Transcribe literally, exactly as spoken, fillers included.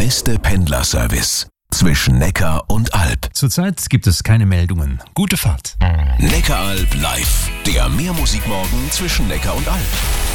beste Pendlerservice zwischen Neckar und Alb. Zurzeit gibt es keine Meldungen. Gute Fahrt. Neckaralb live, der Mehrmusikmorgen zwischen Neckar und Alb.